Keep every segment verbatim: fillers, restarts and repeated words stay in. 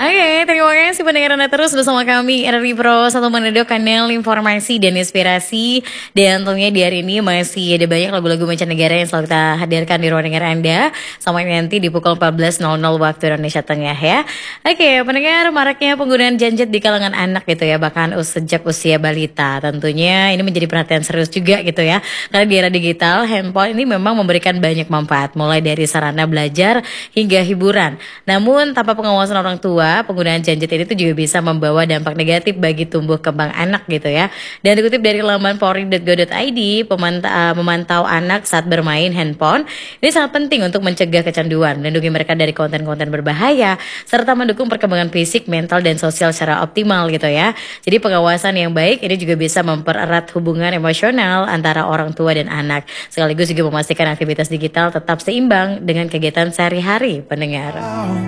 Oke, terima kasih pendengar Anda terus bersama kami R R I Pro satu Manado, kanal informasi dan inspirasi. Dan tentunya di hari ini masih ada banyak lagu-lagu mancanegara yang selalu kita hadirkan di ruang dengar Anda sampai nanti di pukul empat belas nol nol waktu Indonesia Tengah ya. Oke, pendengar, maraknya penggunaan gadget di kalangan anak gitu ya, bahkan us sejak usia balita. Tentunya ini menjadi perhatian serius juga gitu ya. Karena di era digital, handphone ini memang memberikan banyak manfaat, mulai dari sarana belajar hingga hiburan. Namun tanpa pengawasan orang tua, penggunaan gadget ini tuh juga bisa membawa dampak negatif bagi tumbuh kembang anak gitu ya. Dan dikutip dari laman polri dot go dot i d, pemantau, uh, memantau anak saat bermain handphone ini sangat penting untuk mencegah kecanduan, melindungi mereka dari konten-konten berbahaya, serta mendukung perkembangan fisik, mental, dan sosial secara optimal gitu ya. Jadi pengawasan yang baik ini juga bisa mempererat hubungan emosional antara orang tua dan anak, sekaligus juga memastikan aktivitas digital tetap seimbang dengan kegiatan sehari-hari, pendengar.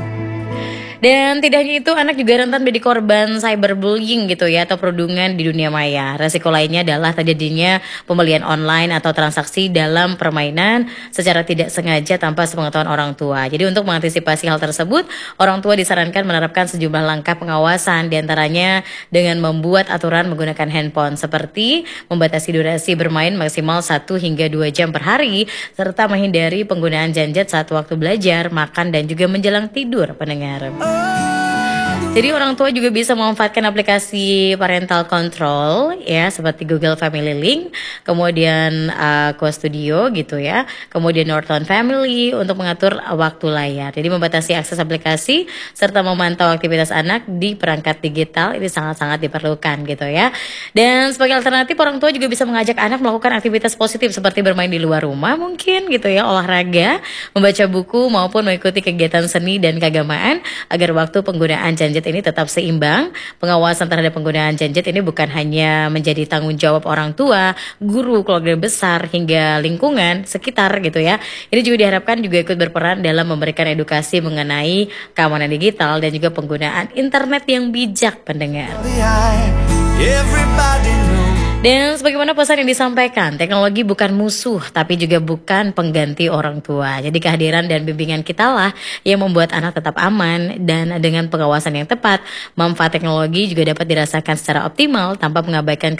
Dan tidak hanya itu, anak juga rentan menjadi korban cyberbullying gitu ya, atau perundungan di dunia maya. Resiko lainnya adalah terjadinya pembelian online atau transaksi dalam permainan secara tidak sengaja tanpa sepengetahuan orang tua. Jadi untuk mengantisipasi hal tersebut, orang tua disarankan menerapkan sejumlah langkah pengawasan, diantaranya dengan membuat aturan menggunakan handphone, seperti membatasi durasi bermain maksimal satu hingga dua jam per hari, serta menghindari penggunaan gadget saat waktu belajar, makan, dan juga menjelang tidur, pendengar. Jadi orang tua juga bisa memanfaatkan aplikasi parental control ya, seperti Google Family Link, kemudian uh, Quo Studio gitu ya, kemudian Norton Family untuk mengatur waktu layar. Jadi membatasi akses aplikasi serta memantau aktivitas anak di perangkat digital ini sangat-sangat diperlukan gitu ya. Dan sebagai alternatif, orang tua juga bisa mengajak anak melakukan aktivitas positif seperti bermain di luar rumah mungkin gitu ya, olahraga, membaca buku, maupun mengikuti kegiatan seni dan keagamaan agar waktu penggunaan gadget ini tetap seimbang. Pengawasan terhadap penggunaan gadget ini bukan hanya menjadi tanggung jawab orang tua, guru, keluarga besar, hingga lingkungan sekitar gitu ya. Ini juga diharapkan juga ikut berperan dalam memberikan edukasi mengenai keamanan digital dan juga penggunaan internet yang bijak, pendengar. Dan sebagaimana pesan yang disampaikan, teknologi bukan musuh tapi juga bukan pengganti orang tua. Jadi kehadiran dan bimbingan kita lah yang membuat anak tetap aman, dan dengan pengawasan yang tepat, manfaat teknologi juga dapat dirasakan secara optimal tanpa mengabaikan